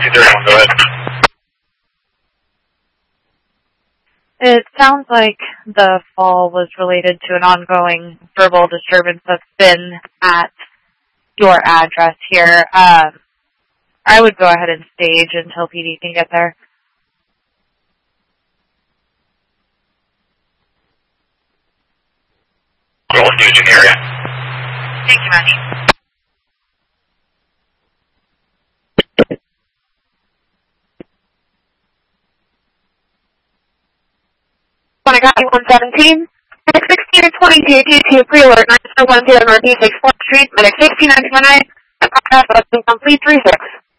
231, go ahead. It sounds like the fall was related to an ongoing verbal disturbance that's been at your address here. I would go ahead and stage until PD can get there. Roll staging area. Thank you much. When I got you 117, 16 and 20 DAT2 pre-alert 910 Northeast 4th Street, medic 16929, and podcast complete 36.